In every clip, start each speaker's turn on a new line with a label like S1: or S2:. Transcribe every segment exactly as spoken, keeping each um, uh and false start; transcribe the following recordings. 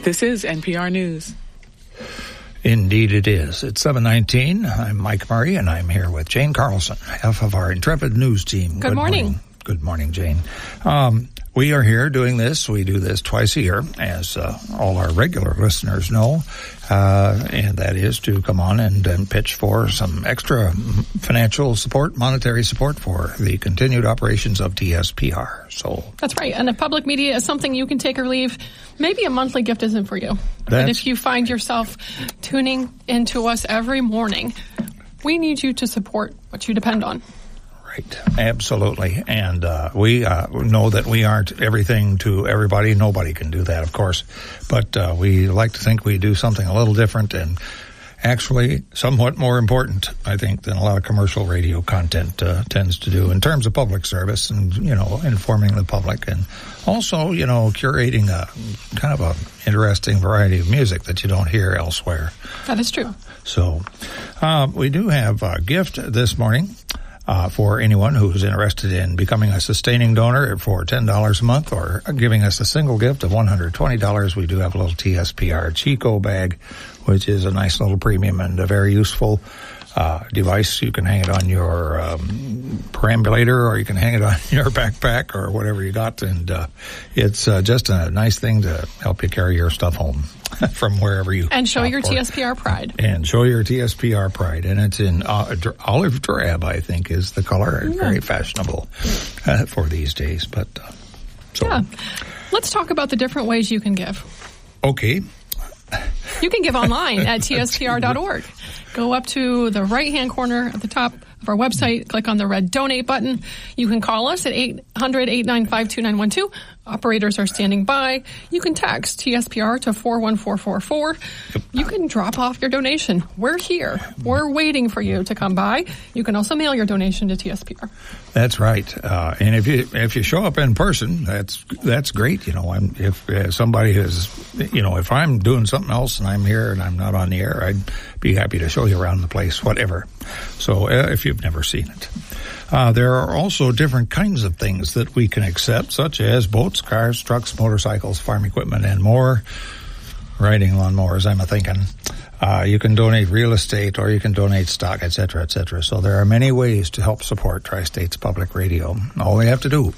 S1: This is N P R News.
S2: Indeed it is. It's seven nineteen. I'm Mike Murray, and I'm here with Jane Carlson, half of our intrepid news team.
S3: Good, Good morning. morning.
S2: Good morning, Jane. Um, we are here doing this. We do this twice a year, as uh, all our regular listeners know, uh, and that is to come on and, and pitch for some extra financial support, monetary support for the continued operations of T S P R. So
S3: that's right. And if public media is something you can take or leave, maybe a monthly gift isn't for you. But if you find yourself tuning into us every morning, we need you to support what you depend on.
S2: Right, absolutely. And uh, we uh, know that we aren't everything to everybody. Nobody can do that, of course. But uh, we like to think we do something a little different and actually somewhat more important, I think, than a lot of commercial radio content uh, tends to do in terms of public service and, you know, informing the public and also, you know, curating a kind of a interesting variety of music that you don't hear elsewhere.
S3: That is true.
S2: So uh, we do have a gift this morning. Uh, for anyone who's interested in becoming a sustaining donor for ten dollars a month or giving us a single gift of one hundred twenty dollars, we do have a little T S P R Chico bag, which is a nice little premium and a very useful uh, device. You can hang it on your um, perambulator, or you can hang it on your backpack or whatever you got. And uh, it's uh, just a nice thing to help you carry your stuff home from wherever you
S3: and show your
S2: for.
S3: T S P R pride.
S2: And show your T S P R pride. And it's in uh, olive drab, I think, is the color. Yeah. Very fashionable uh, for these days. But uh, so
S3: yeah, let's talk about the different ways you can give.
S2: Okay.
S3: You can give online at T S P R dot org. Go up to the right-hand corner at the top of our website, click on the red donate button. You can call us at eight hundred, eight nine five, two nine one two. Operators are standing by. You can text T S P R to four one four four four. Yep. You can drop off your donation. We're here. We're waiting for you to come by. You can also mail your donation to T S P R.
S2: That's right. Uh, and if you if you show up in person, that's that's great. You know, I'm, if uh, somebody is, you know, if I'm doing something else and I'm here and I'm not on the air, I'd be happy to show you around the place, whatever. So uh, if you've never seen it. Uh, there are also different kinds of things that we can accept, such as boats, cars, trucks, motorcycles, farm equipment, and more. Riding lawnmowers, I'm a-thinking. Uh, you can donate real estate, or you can donate stock, et cetera, et cetera. So there are many ways to help support Tri-States Public Radio. All they have to do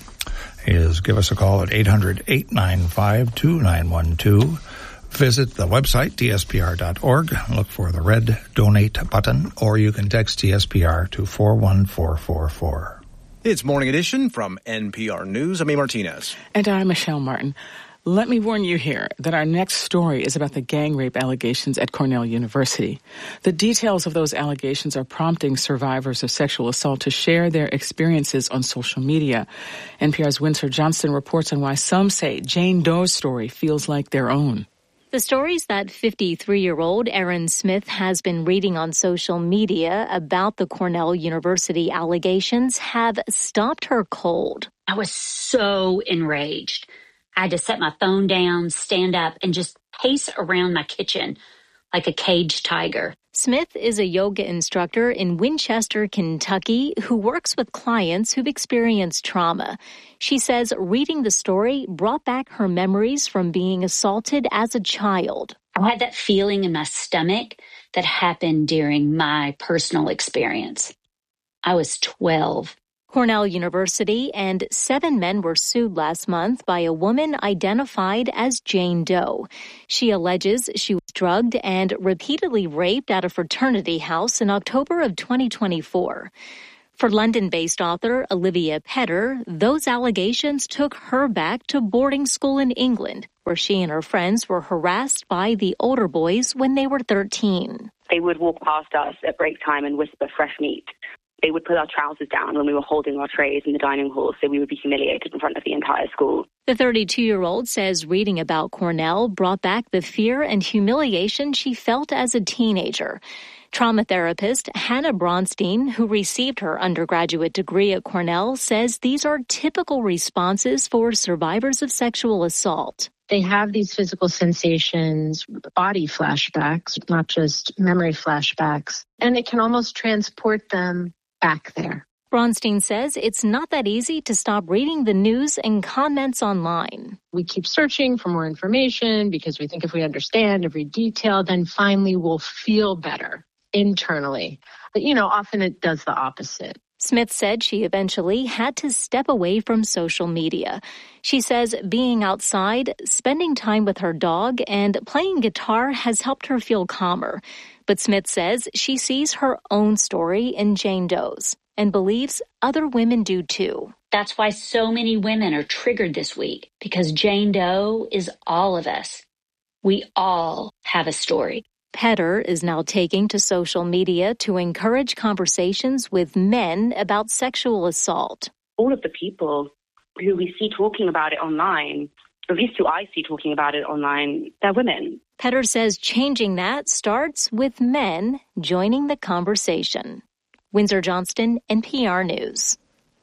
S2: is give us a call at eight hundred, eight nine five, two nine one two. Visit the website, T S P R dot org. Look for the red donate button, or you can text T S P R to four one four four four.
S4: It's Morning Edition from N P R News. I'm A. Martinez.
S1: And I'm Michelle Martin. Let me warn you here that our next story is about the gang rape allegations at Cornell University. The details of those allegations are prompting survivors of sexual assault to share their experiences on social media. N P R's Windsor Johnston reports on why some say Jane Doe's story feels like their own.
S5: The stories that fifty-three-year-old Erin Smith has been reading on social media about the Cornell University allegations have stopped her cold.
S6: I was so enraged. I had to set my phone down, stand up, and just pace around my kitchen like a caged tiger.
S5: Smith is a yoga instructor in Winchester, Kentucky, who works with clients who've experienced trauma. She says reading the story brought back her memories from being assaulted as a child.
S6: I had that feeling in my stomach that happened during my personal experience. I was twelve.
S5: Cornell University and seven men were sued last month by a woman identified as Jane Doe. She alleges she was drugged and repeatedly raped at a fraternity house in October of twenty twenty-four. For London-based author Olivia Petter, those allegations took her back to boarding school in England, where she and her friends were harassed by the older boys when they were thirteen.
S7: They would walk past us at break time and whisper fresh meat. They would put our trousers down when we were holding our trays in the dining hall, so we would be humiliated in front of the entire school.
S5: The thirty-two-year-old says reading about Cornell brought back the fear and humiliation she felt as a teenager. Trauma therapist Hannah Bronstein, who received her undergraduate degree at Cornell, says these are typical responses for survivors of sexual assault.
S8: They have these physical sensations, body flashbacks, not just memory flashbacks, and it can almost transport them back there.
S5: Bronstein says it's not that easy to stop reading the news and comments online.
S8: We keep searching for more information because we think if we understand every detail, then finally we'll feel better internally. But, you know, often it does the opposite.
S5: Smith said she eventually had to step away from social media. She says being outside, spending time with her dog, and playing guitar has helped her feel calmer. But Smith says she sees her own story in Jane Doe's and believes other women do too.
S6: That's why so many women are triggered this week, because Jane Doe is all of us. We all have a story.
S5: Petter is now taking to social media to encourage conversations with men about sexual assault.
S7: All of the people who we see talking about it online, at least who I see talking about it online, they're women.
S5: Petter says changing that starts with men joining the conversation. Windsor Johnston, N P R News.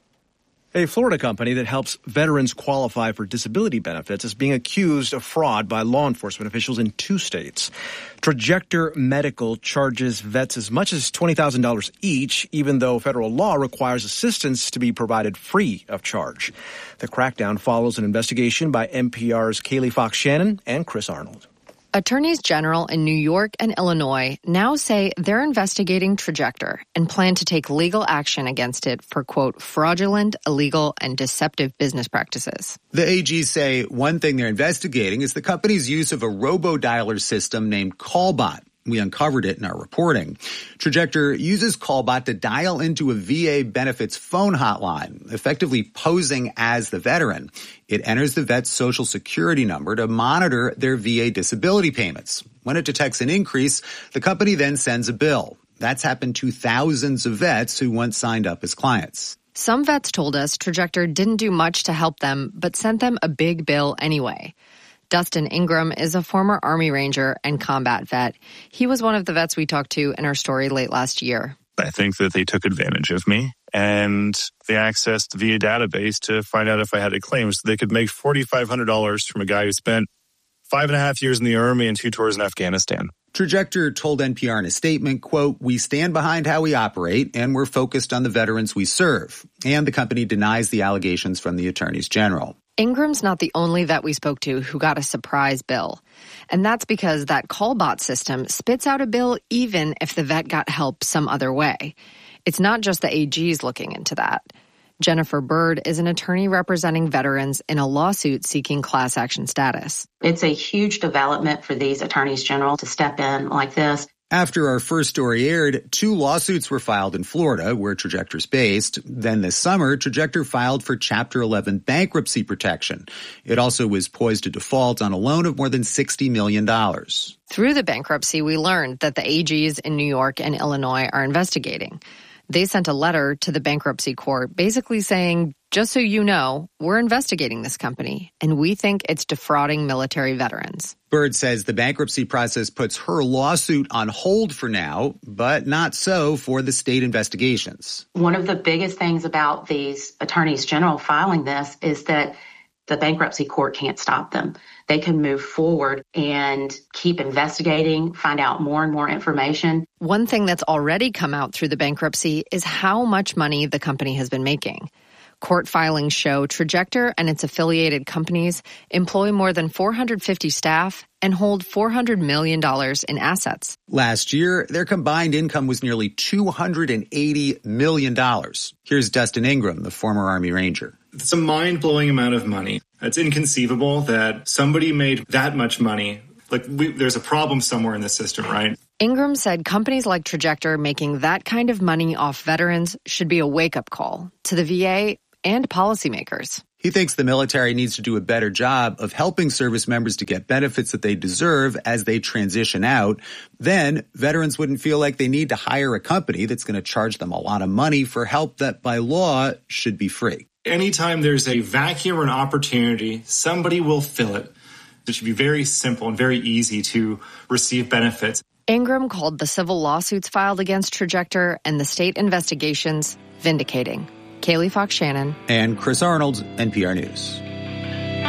S4: A Florida company that helps veterans qualify for disability benefits is being accused of fraud by law enforcement officials in two states. Trajector Medical charges vets as much as twenty thousand dollars each, even though federal law requires assistance to be provided free of charge. The crackdown follows an investigation by N P R's Kaylee Fox Shannon and Chris Arnold.
S9: Attorneys general in New York and Illinois now say they're investigating Trajector and plan to take legal action against it for, quote, fraudulent, illegal, and deceptive business practices.
S10: The A Gs say one thing they're investigating is the company's use of a robo-dialer system named Callbot. We uncovered it in our reporting. Trajector uses Callbot to dial into a V A benefits phone hotline, effectively posing as the veteran. It enters the vet's social security number to monitor their V A disability payments. When it detects an increase, the company then sends a bill. That's happened to thousands of vets who once signed up as clients.
S9: Some vets told us Trajector didn't do much to help them, but sent them a big bill anyway. Dustin Ingram is a former Army Ranger and combat vet. He was one of the vets we talked to in our story late last year.
S11: I think that they took advantage of me, and they accessed the V A database to find out if I had a claim, so they could make four thousand five hundred dollars from a guy who spent five and a half years in the Army and two tours in Afghanistan.
S10: Trajector told N P R in a statement, quote, "We stand behind how we operate, and we're focused on the veterans we serve." And the company denies the allegations from the attorneys general.
S9: Ingram's not the only vet we spoke to who got a surprise bill. And that's because that Callbot system spits out a bill even if the vet got help some other way. It's not just the A Gs looking into that. Jennifer Bird is an attorney representing veterans in a lawsuit seeking class action status.
S12: It's a huge development for these attorneys general to step in like this.
S10: After our first story aired, two lawsuits were filed in Florida, where Trajector's based. Then this summer, Trajector filed for Chapter eleven bankruptcy protection. It also was poised to default on a loan of more than sixty million dollars.
S9: Through the bankruptcy, we learned that the A Gs in New York and Illinois are investigating. They sent a letter to the bankruptcy court basically saying, just so you know, we're investigating this company, and we think it's defrauding military veterans.
S10: Bird says the bankruptcy process puts her lawsuit on hold for now, but not so for the state investigations.
S12: One of the biggest things about these attorneys general filing this is that the bankruptcy court can't stop them. They can move forward and keep investigating, find out more and more information.
S9: One thing that's already come out through the bankruptcy is how much money the company has been making. Court filings show Trajector and its affiliated companies employ more than four hundred fifty staff and hold four hundred million dollars in assets.
S10: Last year, their combined income was nearly two hundred eighty million dollars. Here's Dustin Ingram, the former Army Ranger.
S13: It's a mind-blowing amount of money. It's inconceivable that somebody made that much money. Like, we, there's a problem somewhere in the system, right?
S9: Ingram said companies like Trajector making that kind of money off veterans should be a wake-up call to the V A and policymakers.
S10: He thinks the military needs to do a better job of helping service members to get benefits that they deserve as they transition out. Then veterans wouldn't feel like they need to hire a company that's going to charge them a lot of money for help that by law should be free.
S13: Anytime there's a vacuum or an opportunity, somebody will fill it. It should be very simple and very easy to receive benefits.
S9: Ingram called the civil lawsuits filed against Trajector and the state investigations vindicating. Kaylee Fox Shannon
S10: and Chris Arnold, N P R News.